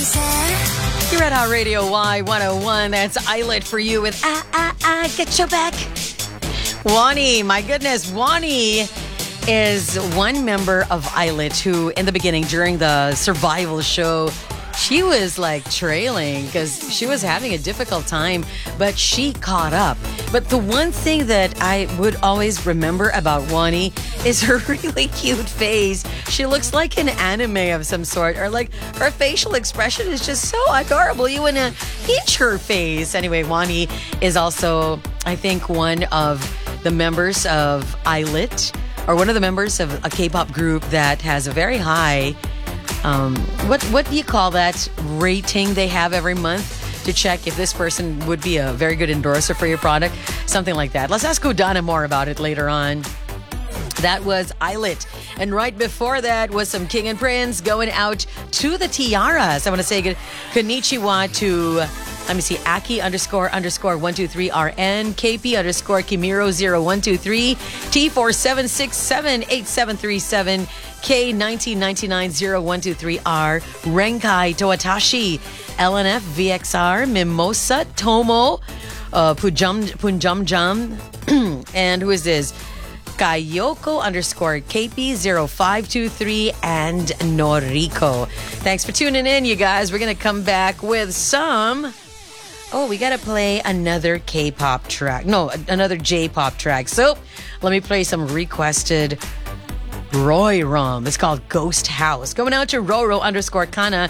You're at our Radio Y101. That's Islet for you with get your back. Wani, my goodness, Wani is one member of Islet who, in the beginning, during the survival show, she was like trailing because she was having a difficult time, but she caught up. But the one thing that I would always remember about Wani is her really cute face. She looks like an anime of some sort, or like her facial expression is just so adorable. You want to pinch her face. Anyway, Wani is also, I think, one of the members of Islet, or one of the members of a K-pop group that has a very high what do you call that rating they have every month to check if this person would be a very good endorser for your product? Something like that. Let's ask Udana more about it later on. That was Islet. And right before that was some King and Prince going out to the Tiaras. I want to say konnichiwa to, let me see, Aki__123RN, KP_Kimiro0123, T47678737, K19990123R, Renkai Toatashi, LNF VXR, Mimosa, Tomo, Punjamjam, and who is this? Kayoko_KP0523 and Noriko. Thanks for tuning in, you guys. We're going to come back with some... Oh, we got to play another K-pop track. No, another J-pop track. So let me play some requested Roy Rom. It's called Ghost House. Going out to Roro_Kana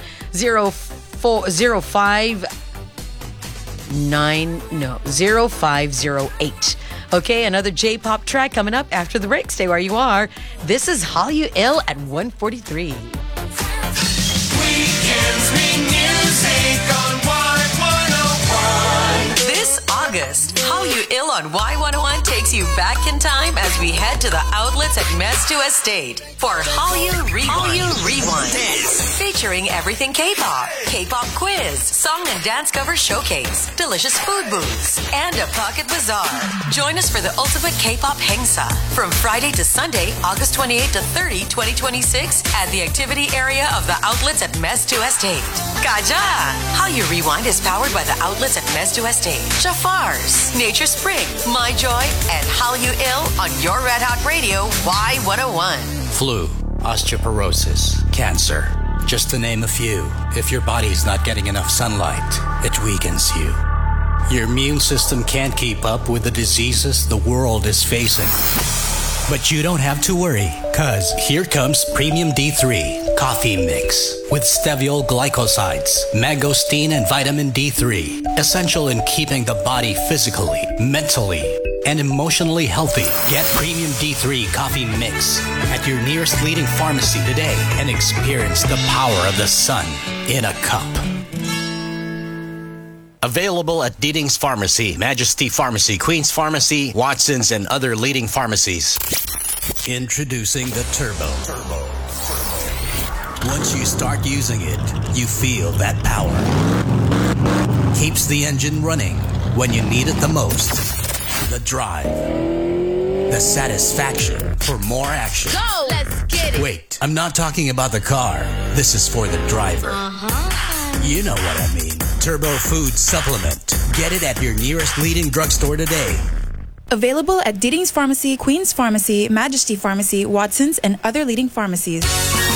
0508. Okay, another J-pop track coming up after the break. Stay where you are. This is Hallyu Ill at 1:43. Weekends mean music on Y101. This August, Hallyu Ill on Y101 takes you back in time as we head to the outlets at Mestu Estate for Hallyu Rewind. Featuring everything K-pop, K-pop quiz, song and dance cover showcase, delicious food booths, and a pocket bazaar. Join us for the ultimate K-pop Hengsa from Friday to Sunday, August 28 to 30, 2026 at the activity area of the outlets at Mestu Estate. Kaja! Hallyu Rewind is powered by the outlets at Mestu Estate, Jafars, Nature Spring, My Joy, and Hallyu Ill on your Red Hot Radio Y101. Flu, osteoporosis, cancer, just to name a few. If your body's not getting enough sunlight, it weakens you. Your immune system can't keep up with the diseases the world is facing. But you don't have to worry, cause here comes Premium D3 Coffee Mix with steviol glycosides, mangosteen, and vitamin D3. Essential in keeping the body physically, mentally, and emotionally healthy. Get Premium D3 Coffee Mix at your nearest leading pharmacy today and experience the power of the sun in a cup. Available at Deeding's Pharmacy, Majesty Pharmacy, Queen's Pharmacy, Watson's, and other leading pharmacies. Introducing the Turbo. Once you start using it, you feel that power. Keeps the engine running when you need it the most. The drive. The satisfaction for more action. Go! Let's get it! Wait, I'm not talking about the car. This is for the driver. You know what I mean. Turbo Food Supplement. Get it at your nearest leading drugstore today. Available at Deeding's Pharmacy, Queen's Pharmacy, Majesty Pharmacy, Watson's, and other leading pharmacies.